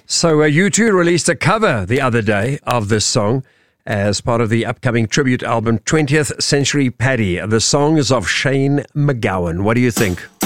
So U2 released a cover the other day of this song as part of the upcoming tribute album 20th Century Paddy. The song is of Shane MacGowan. What do you think?